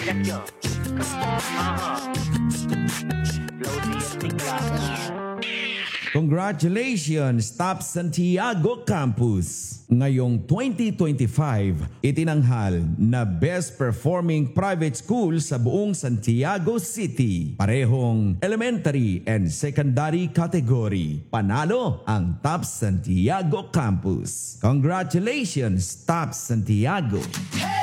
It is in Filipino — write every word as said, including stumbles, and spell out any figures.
Let's go. Uh-huh. Floaty and tingkada. Congratulations, Top Santiago Campus! Ngayong twenty twenty-five, itinanghal na Best Performing Private School sa buong Santiago City. Parehong elementary and secondary category. Panalo ang Top Santiago Campus. Congratulations, Top Santiago! Hey!